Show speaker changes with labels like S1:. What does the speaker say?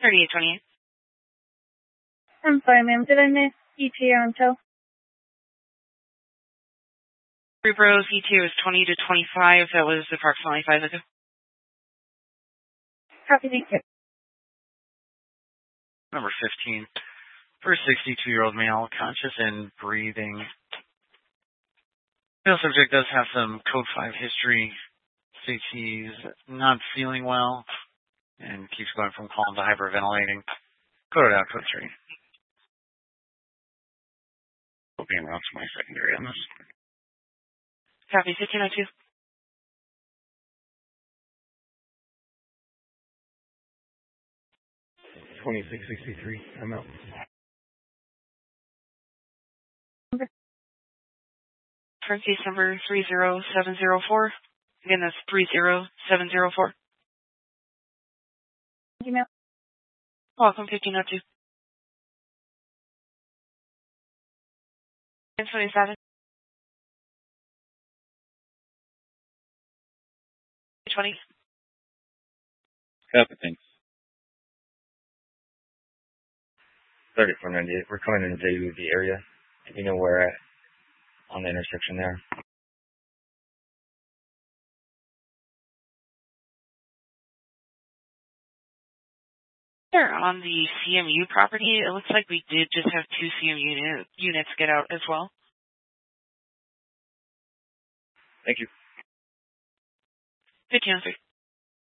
S1: 3828.
S2: I'm sorry, ma'am. Did I miss ETA on tow?
S1: Three Bros ETA was 20 to 25. That was approximately 5 ago.
S2: Copy, thank you.
S3: Number 15. For a 62-year-old male, conscious and breathing. Male subject does have some code 5 history. States he's not feeling well and keeps going from calm to hyperventilating. Code out, code 3. Will be en route to my secondary on this.
S1: Copy, 1502.
S4: $26.63. I'm out.
S1: Turn case number 30704. Again, that's 30704.
S2: Thank you, ma'am.
S1: Welcome, 1502. 1027. 20.
S5: Copy, thanks.
S6: 3498. We're coming into the area. You know where at on the intersection there.
S1: Sure. On the CMU property, it looks like we did just have 2 CMU units get out as well.
S6: Thank you.
S1: 1503.